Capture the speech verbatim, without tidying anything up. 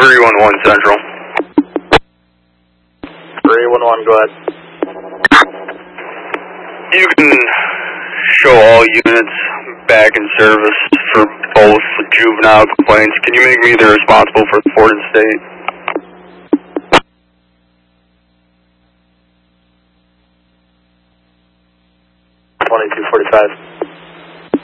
three one one Central. three one one, go ahead. You can show all units back in service for both juvenile complaints. Can you make me the responsible for Ford and State? twenty-two forty-five.